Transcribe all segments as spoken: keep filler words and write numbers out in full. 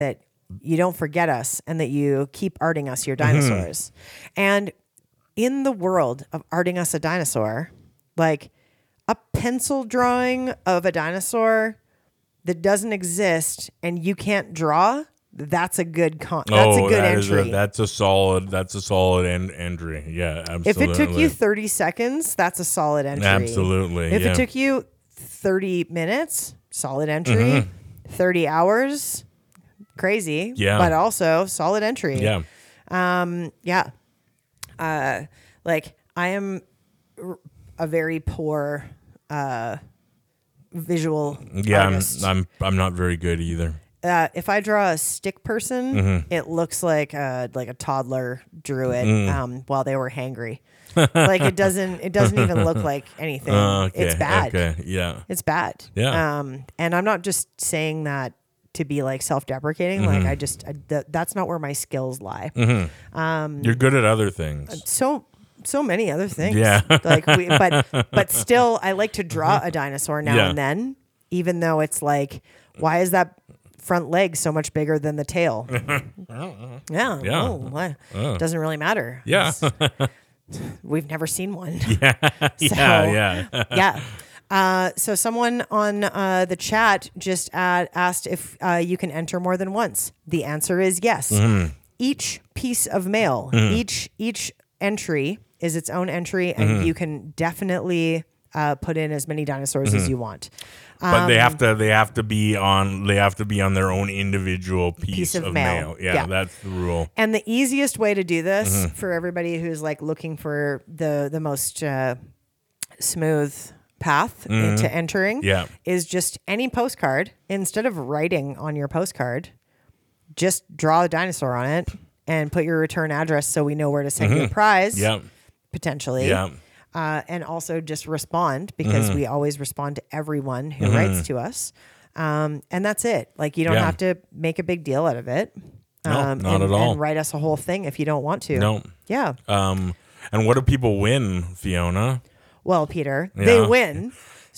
that you don't forget us and that you keep arting us your dinosaurs. And in the world of arting us a dinosaur, like a pencil drawing of a dinosaur that doesn't exist and you can't draw, that's a good con- that's oh, a good that is entry. A, that's a solid that's a solid en- entry. Yeah, absolutely. If it took you thirty seconds, that's a solid entry. Absolutely. If yeah. it took you thirty minutes, solid entry. Mm-hmm. thirty hours, crazy. Yeah. But also solid entry. Yeah. Um, yeah. Uh, like I am r- a very poor uh, visual Yeah, I'm, artist. I'm I'm not very good either. Uh, if I draw a stick person, Mm-hmm. it looks like a, like a toddler drew it Mm. um, while they were hangry. Like it doesn't it doesn't even look like anything. Uh, okay, It's bad. Okay, yeah. It's bad. Yeah. Um, and I'm not just saying that to be like self-deprecating. Mm-hmm. Like I just I, th- that's not where my skills lie. Mm-hmm. You're good at other things. So so many other things. Yeah. like we, but but still, I like to draw a dinosaur now Yeah. and then, even though it's like, why is that front leg so much bigger than the tail? yeah. Yeah. Oh, what? Uh. Doesn't really matter. Yeah. We've never seen one. yeah. So, yeah. Yeah. yeah. Uh, so someone on uh, the chat just add, asked if uh, you can enter more than once. The answer is yes. Mm-hmm. Each piece of mail, each each entry is its own entry, and Mm-hmm. you can definitely uh, put in as many dinosaurs as you want. But they Um, have to they have to be on they have to be on their own individual piece, Piece of of, mail. mail. Yeah, Yeah. that's the rule. And the easiest way to do this Mm-hmm. for everybody who's like looking for the the most uh, smooth path into entering Mm-hmm. Yeah. is just any postcard. Instead of writing on your postcard, just draw a dinosaur on it and put your return address so we know where to send your prize. Yeah. Potentially. Yeah. Uh, and also just respond because Mm-hmm. we always respond to everyone who writes to us. Um, and that's it. Like you don't Yeah. have to make a big deal out of it. No, Um, not and, at all. And write us a whole thing if you don't want to. No. Yeah. Um and what do people win, Fiona? Well, Peter, they Yeah. win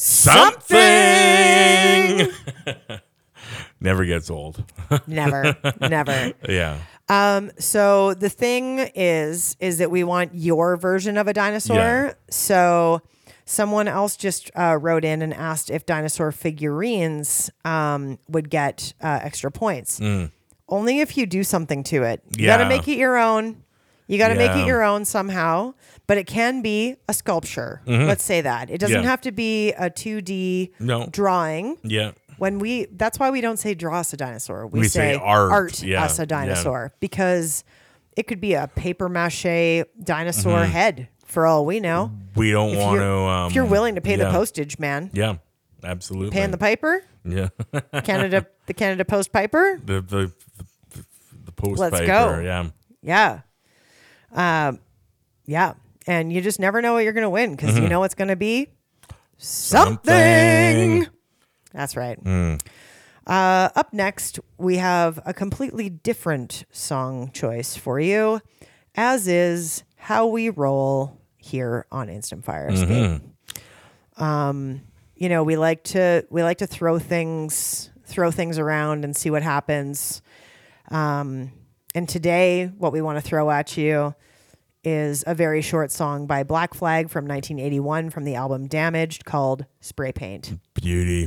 Something never gets old. never, never. yeah. Um, so the thing is, is that we want your version of a dinosaur. Yeah. So someone else just uh, wrote in and asked if dinosaur figurines um, would get uh, extra points. Only if you do something to it. You got to Yeah. make it your own. You got to make Yeah. it your own somehow, but it can be a sculpture. Let's say that. It doesn't Yeah. have to be a two D No. drawing. Yeah. When we, that's why we don't say draw us a dinosaur. We, We say, say art. art Yeah, us a yeah. dinosaur because it could be a paper mache dinosaur Mm-hmm. head for all we know. We don't If want you're, to um if you're willing to pay the yeah. postage, man, Yeah. Absolutely. paying the piper, Yeah. Canada, the Canada Post piper. the the the, the post Let's piper, go. yeah. Yeah. Um, yeah. And you just never know what you're going to win because you know it's going to be something. Mm-hmm. Something. That's right. Mm. Uh, up next, we have a completely different song choice for you, as is how we roll here on Instant Fire Escape. Um, you know, we like to we like to throw things throw things around and see what happens. Um, and today, what we want to throw at you is a very short song by Black Flag from nineteen eighty-one from the album Damaged called Spray Paint. Beauty.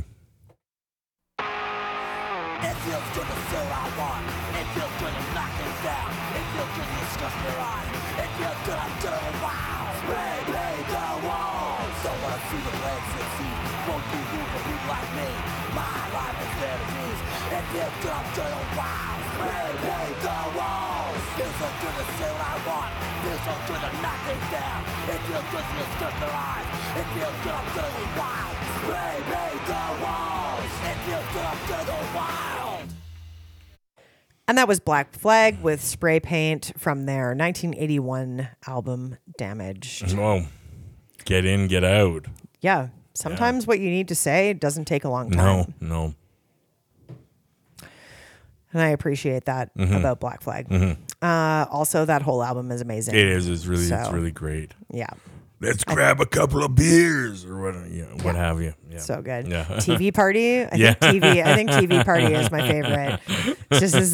It feels good to say what I want. It feels good to knock it down. It feels good to discuss your eyes. It feels good I'm doing wow. Spray paint the walls. Don't wanna see the blades succeed. Won't be you for people like me. My life is their disease. It feels good I'm doing wow. Spray paint the walls. Feels so good to say what I want. Feels so good to knock it down. It feels good to discuss your eyes. It feels good I'm doing wow. Spray paint the walls. It feels good I'm doing wild. And that was Black Flag with Spray Paint from their nineteen eighty-one album Damaged. Oh, get in, get out. Yeah. Sometimes what you need to say doesn't take a long time. No, no. And I appreciate that Mm-hmm. about Black Flag. Uh, also, that whole album is amazing. It is. It's really, it's So- really great. Yeah. Let's grab a couple of beers or what, you know, what have you. Yeah. So good. Yeah. T V Party. I Yeah. think T V. I think T V Party is my favorite. It's just this